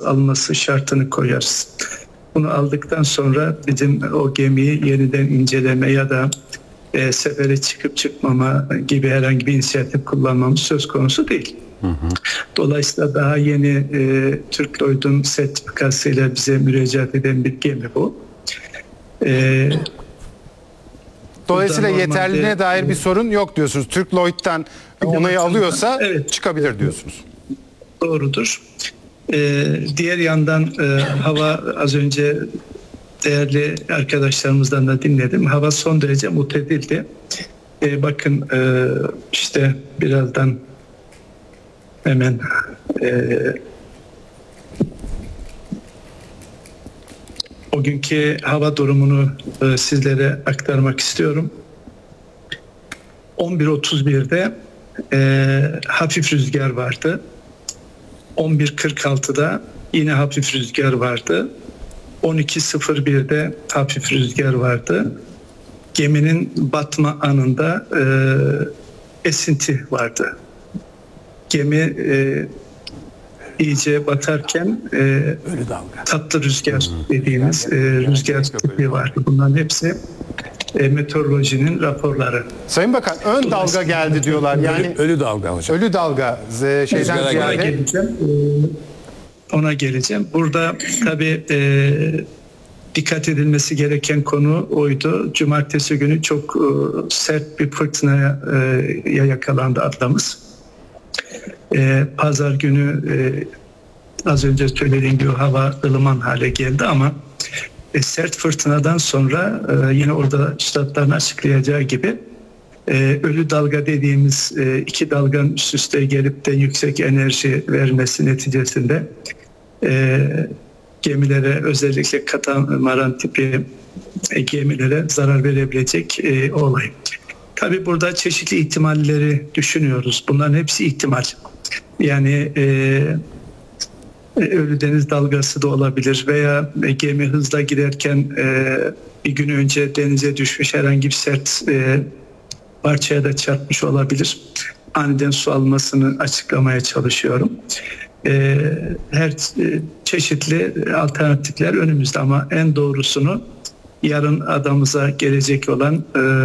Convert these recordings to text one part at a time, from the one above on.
alması şartını koyarız. Bunu aldıktan sonra bizim o gemiyi yeniden inceleme ya da sefere çıkıp çıkmama gibi herhangi bir inisiyatif kullanmamız söz konusu değil. Dolayısıyla daha yeni Türk Lloyd'un sertifikasıyla bize müracaat eden bir gemi bu. Dolayısıyla yeterliliğine dair bir sorun yok diyorsunuz. Türk Lloyd'dan onayı alıyorsa evet, çıkabilir diyorsunuz. Doğrudur. Diğer yandan hava, az önce değerli arkadaşlarımızdan da dinledim. Hava son derece mutedildi. Bakın işte birazdan hemen o günkü hava durumunu sizlere aktarmak istiyorum. 11.31'de hafif rüzgar vardı. 11.46'da yine hafif rüzgar vardı. 12.01'de hafif rüzgar vardı. Geminin batma anında esinti vardı. Gemi iyice batarken tatlı rüzgar dediğimiz rüzgar tipi vardı. Bunların hepsi meteorolojinin raporları. Sayın Bakan, ön dalga geldi diyorlar. Yani Ölü dalga hocam. ölü dalga şeyden ziyade. Ona geleceğim. Burada tabii dikkat edilmesi gereken konu oydu. Cumartesi günü çok sert bir fırtınaya yakalandı adamız. Pazar günü az önce söylediğim gibi hava ılıman hale geldi ama sert fırtınadan sonra yine orada üstadların açıklayacağı gibi ölü dalga dediğimiz iki dalganın üst üste gelip de yüksek enerji vermesi neticesinde gemilere, özellikle katamaran tipi gemilere zarar verebilecek olay. Tabii burada çeşitli ihtimalleri düşünüyoruz. Bunların hepsi ihtimal. Yani ölü deniz dalgası da olabilir veya gemi hızla giderken bir gün önce denize düşmüş herhangi bir sert parçaya da çarpmış olabilir. Aniden su almasını açıklamaya çalışıyorum. Her çeşitli alternatifler önümüzde ama en doğrusunu yarın adamıza gelecek olan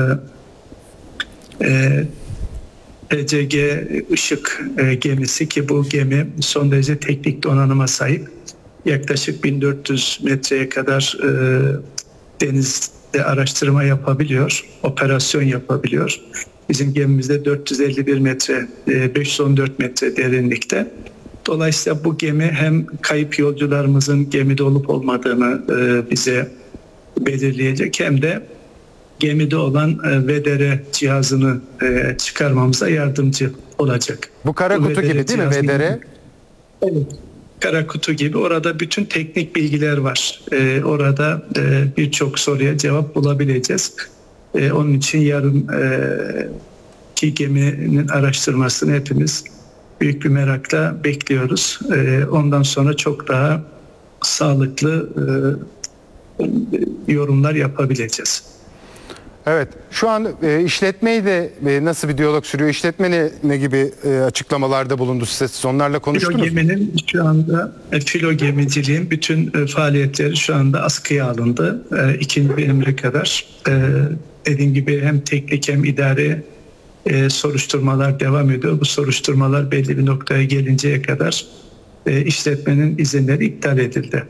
PCG Işık gemisi, ki bu gemi son derece teknik donanıma sahip. Yaklaşık 1400 metreye kadar denizde araştırma yapabiliyor, operasyon yapabiliyor. Bizim gemimizde 451 metre, 514 metre derinlikte. Dolayısıyla bu gemi hem kayıp yolcularımızın gemide olup olmadığını bize belirleyecek hem de gemide olan VDR cihazını çıkarmamıza yardımcı olacak. Bu kara kutu gibi değil mi VDR? Evet. Kara kutu gibi. Orada bütün teknik bilgiler var. Orada birçok soruya cevap bulabileceğiz. Onun için yarın ki geminin araştırmasını hepimiz büyük bir merakla bekliyoruz. Ondan sonra çok daha sağlıklı yorumlar yapabileceğiz. Evet. Şu an işletmeyi de nasıl bir diyalog sürüyor? İşletme ne gibi açıklamalarda bulundu size? Siz onlarla konuştunuz mu? Filo geminin şu anda filo gemiciliğin bütün faaliyetleri şu anda askıya alındı. İkinci bir emre kadar. Dediğim gibi hem teknik hem idari soruşturmalar devam ediyor. Bu soruşturmalar belli bir noktaya gelinceye kadar işletmenin izinleri iptal edildi.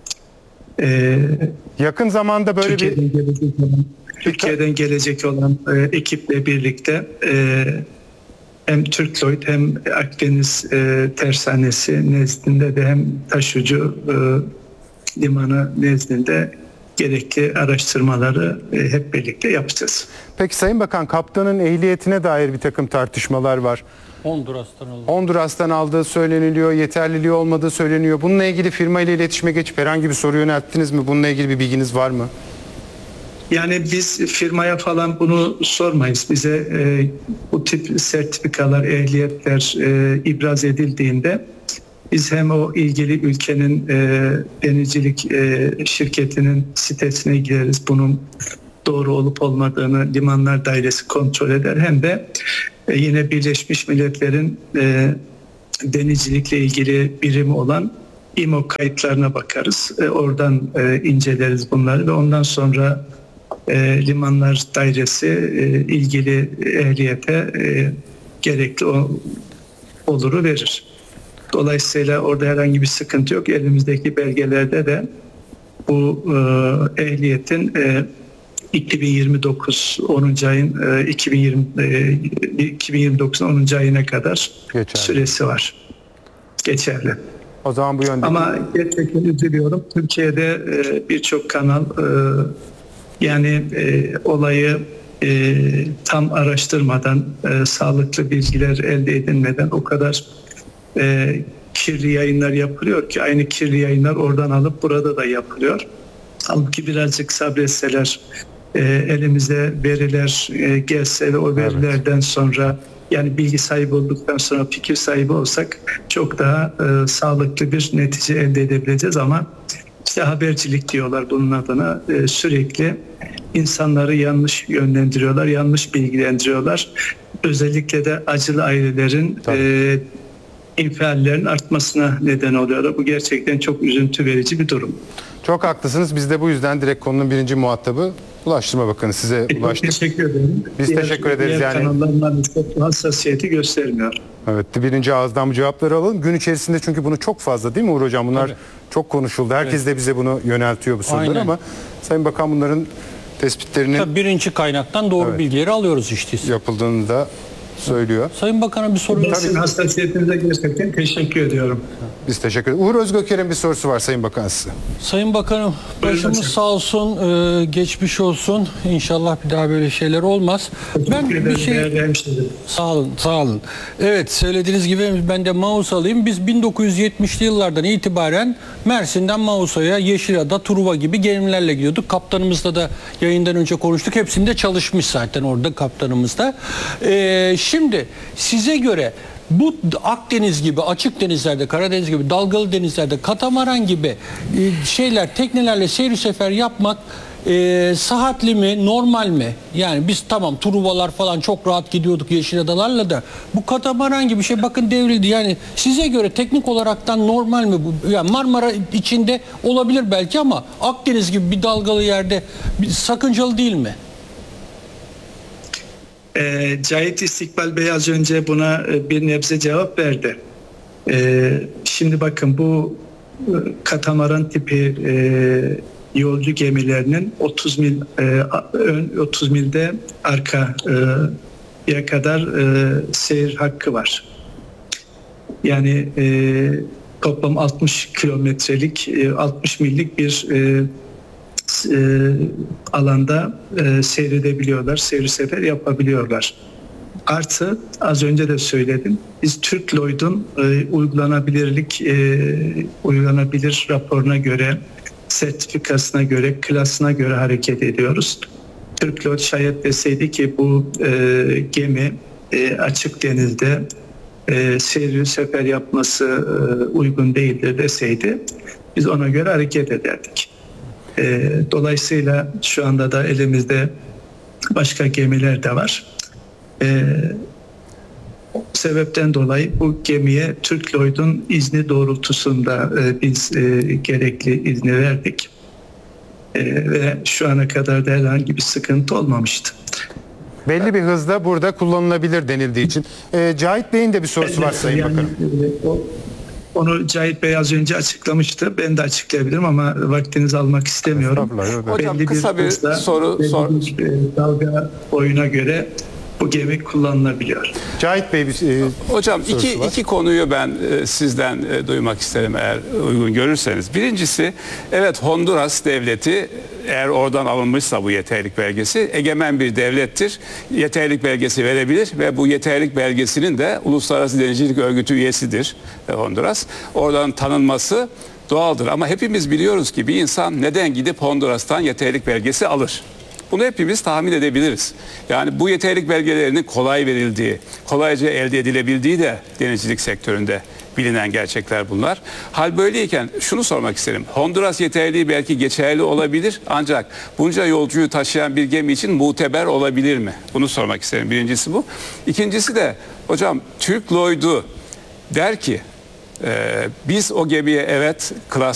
Yakın zamanda böyle Türkiye'den gelecek olan ekiple birlikte hem Türk Lloyd hem Akdeniz Tersanesi nezdinde de hem taşucu limanı nezdinde gerekli araştırmaları hep birlikte yapacağız. Peki Sayın Bakan, kaptanın ehliyetine dair bir takım tartışmalar var. Honduras'tan aldığı söyleniliyor, yeterliliği olmadığı söyleniyor. Bununla ilgili firma ile iletişime geçip herhangi bir soru yönelttiniz mi? Bununla ilgili bir bilginiz var mı? Yani biz firmaya falan bunu sormayız. Bize bu tip sertifikalar, ehliyetler ibraz edildiğinde biz hem o ilgili ülkenin denizcilik şirketinin sitesine gireriz. Bunun doğru olup olmadığını limanlar dairesi kontrol eder. Hem de yine Birleşmiş Milletler'in denizcilikle ilgili birimi olan İMO kayıtlarına bakarız. Oradan inceleriz bunları ve ondan sonra Limanlar Dairesi ilgili ehliyete gerekli oluru verir. Dolayısıyla orada herhangi bir sıkıntı yok. Elimizdeki belgelerde de bu ehliyetin 2029 10. ayın 2029'un 10. ayına kadar Geçerli. süresi var. Geçerli. O zaman bu yönde. Ama gerçekten üzülüyorum. Türkiye'de birçok kanal yani olayı tam araştırmadan, sağlıklı bilgiler elde edilmeden o kadar kirli yayınlar yapılıyor ki aynı kirli yayınlar oradan alıp burada da yapılıyor. Halbuki birazcık sabretseler, elimize veriler gelse ve o verilerden sonra yani bilgi sahibi olduktan sonra fikir sahibi olsak çok daha sağlıklı bir netice elde edebileceğiz ama işte habercilik diyorlar bunun adına, sürekli insanları yanlış yönlendiriyorlar, yanlış bilgilendiriyorlar. Özellikle de acılı ailelerin infiallerin artmasına neden oluyor. Bu gerçekten çok üzüntü verici bir durum. Çok haklısınız. Biz de bu yüzden direkt konunun birinci muhatabı Ulaştırma Bakanı size ulaştık. Teşekkür ederim. Biz teşekkür ederiz. Diğer kanallar maalesef hassasiyeti göstermiyor. Evet, birinci ağızdan bu cevapları alalım. Gün içerisinde çünkü bunu çok fazla değil mi Uğur Hocam? Bunlar çok konuşuldu. Herkes de bize bunu yöneltiyor bu soruları. Aynen. Ama Sayın Bakan bunların tespitlerinin Tabii birinci kaynaktan doğru bilgileri alıyoruz işte. yapıldığını da söylüyor. Sayın Bakan'a bir soru. Sizin hassasiyetinize gerçekten teşekkür ediyorum. Biz teşekkür ederiz. Uğur Özgöker'in bir sorusu var Sayın Bakan size. Sayın Bakanım, başımız sağ olsun, geçmiş olsun. İnşallah bir daha böyle şeyler olmaz. Ben bir şey... Sağ olun, sağ olun. Evet, söylediğiniz gibi ben de Mausalıyım. Biz 1970'li yıllardan itibaren Mersin'den Mausa'ya, Yeşilada, Truva gibi gemilerle gidiyorduk. Kaptanımızla da yayından önce konuştuk. Hepsinde çalışmış zaten orada kaptanımız da. Şimdi size göre bu Akdeniz gibi, açık denizlerde, Karadeniz gibi, dalgalı denizlerde, katamaran gibi şeyler, teknelerle seyir sefer yapmak sıhhatli mi, normal mi? Yani biz tamam Truvalar falan çok rahat gidiyorduk Yeşiladalarla da bu katamaran gibi şey bakın devrildi. Yani size göre teknik olaraktan normal mi bu? Yani Marmara içinde olabilir belki ama Akdeniz gibi bir dalgalı yerde sakıncalı değil mi? Cahit İstikbal Bey az önce buna bir nebze cevap verdi. Şimdi bakın bu katamaran tipi yolcu gemilerinin 30 mil ön 30 milde arkaya kadar seyir hakkı var. Yani toplam 60 kilometrelik 60 millik bir alanda seyredebiliyorlar, seyir sefer yapabiliyorlar. Artı az önce de söyledim. Biz Türk Lloyd'un uygulanabilir raporuna göre, sertifikasına göre, klasına göre hareket ediyoruz. Türk Lloyd şayet deseydi ki bu gemi açık denizde seyir sefer yapması uygun değildir deseydi biz ona göre hareket ederdik. Dolayısıyla şu anda da elimizde başka gemiler de var. O sebepten dolayı bu gemiye Türk Lloyd'un izni doğrultusunda biz gerekli izni verdik. Ve şu ana kadar da herhangi bir sıkıntı olmamıştı. Belli bir hızda burada kullanılabilir denildiği için. Cahit Bey'in de bir sorusu var Sayın Bakanım. Onu Cahit Bey az önce açıklamıştı. Ben de açıklayabilirim ama vaktinizi almak istemiyorum. Hocam kısa bir soru dalga boyuna göre bu gemi kullanılabiliyor. Cahit Bey hocam iki konuyu ben sizden duymak isterim eğer uygun görürseniz. Birincisi evet Honduras devleti eğer oradan alınmışsa bu yeterlilik belgesi egemen bir devlettir. Yeterlilik belgesi verebilir ve bu yeterlilik belgesinin de Uluslararası Denizcilik Örgütü üyesidir Honduras. Oradan tanınması doğaldır ama hepimiz biliyoruz ki bir insan neden gidip Honduras'tan yeterlilik belgesi alır? Bunu hepimiz tahmin edebiliriz. Yani bu yeterlilik belgelerinin kolay verildiği, kolayca elde edilebildiği de denizcilik sektöründe bilinen gerçekler bunlar. Hal böyleyken şunu sormak isterim. Honduras yeterliği belki geçerli olabilir ancak bunca yolcuyu taşıyan bir gemi için muteber olabilir mi? Bunu sormak isterim. Birincisi bu. İkincisi de hocam Türk Lloyd'u der ki Biz o gemiye evet klas